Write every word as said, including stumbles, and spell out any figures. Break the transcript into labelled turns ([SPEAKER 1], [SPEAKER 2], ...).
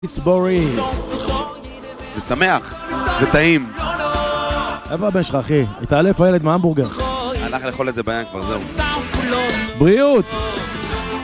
[SPEAKER 1] ציבורי.
[SPEAKER 2] ושמח, וטעים.
[SPEAKER 1] איפה הבן שלך, אחי? התעלף הילד מההמבורגר.
[SPEAKER 2] הלך לאכול את זה בים כבר, זהו.
[SPEAKER 1] בריאות!